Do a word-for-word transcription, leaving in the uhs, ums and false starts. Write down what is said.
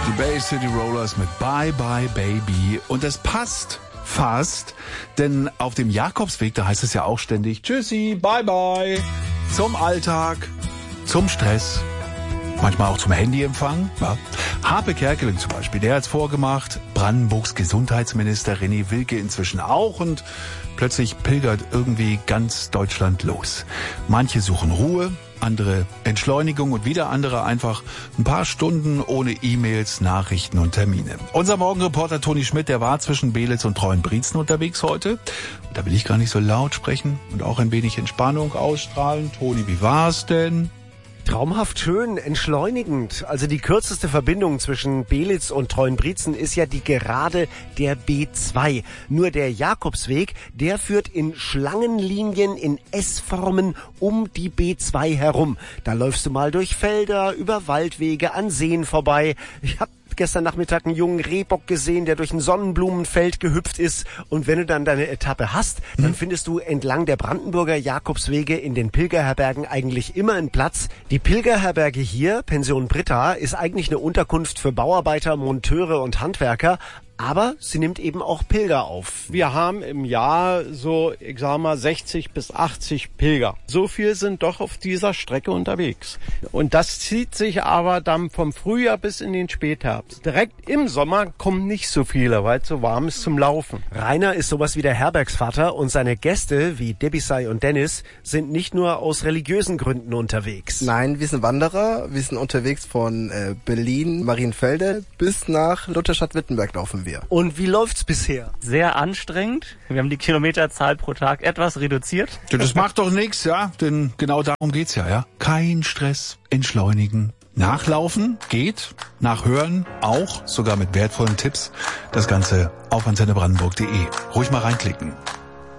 Die Bay City Rollers mit Bye Bye Baby. Und das passt fast, denn auf dem Jakobsweg, da heißt es ja auch ständig Tschüssi, Bye Bye. Zum Alltag, zum Stress, manchmal auch zum Handyempfang. Ja. Harpe Kerkeling zum Beispiel, der hat's vorgemacht. Brandenburgs Gesundheitsminister René Wilke inzwischen auch. Und plötzlich pilgert irgendwie ganz Deutschland los. Manche suchen Ruhe, andere Entschleunigung und wieder andere einfach ein paar Stunden ohne E-Mails, Nachrichten und Termine. Unser Morgenreporter Toni Schmidt, der war zwischen Belitz und Treuenbrietzen unterwegs heute. Und da will ich gar nicht so laut sprechen und auch ein wenig Entspannung ausstrahlen. Toni, wie war's denn? Traumhaft schön, entschleunigend. Also die kürzeste Verbindung zwischen Belitz und Treuenbrietzen ist ja die Gerade der B zwei. Nur der Jakobsweg, der führt in Schlangenlinien in S-Formen um die B zwei herum. Da läufst du mal durch Felder, über Waldwege, an Seen vorbei. Ich hab gestern Nachmittag einen jungen Rehbock gesehen, der durch ein Sonnenblumenfeld gehüpft ist. Und wenn du dann deine Etappe hast, dann hm. findest du entlang der Brandenburger Jakobswege in den Pilgerherbergen eigentlich immer einen Platz. Die Pilgerherberge hier, Pension Britta, ist eigentlich eine Unterkunft für Bauarbeiter, Monteure und Handwerker. Aber sie nimmt eben auch Pilger auf. Wir haben im Jahr so, ich sag mal, sechzig bis achtzig Pilger. So viel sind doch auf dieser Strecke unterwegs. Und das zieht sich aber dann vom Frühjahr bis in den Spätherbst. Direkt im Sommer kommen nicht so viele, weil es so warm ist zum Laufen. Rainer ist sowas wie der Herbergsvater und seine Gäste, wie Debisay und Dennis, sind nicht nur aus religiösen Gründen unterwegs. Nein, wir sind Wanderer. Wir sind unterwegs von äh, Berlin, Marienfelde bis nach Lutherstadt-Wittenberg laufen wir. Und wie läuft's bisher? Sehr anstrengend. Wir haben die Kilometerzahl pro Tag etwas reduziert. Ja, das macht doch nichts, ja, denn genau darum geht's ja, ja. Kein Stress, entschleunigen. Nachlaufen geht, nachhören auch, sogar mit wertvollen Tipps. Das Ganze auf antenne brandenburg punkt de. Ruhig mal reinklicken.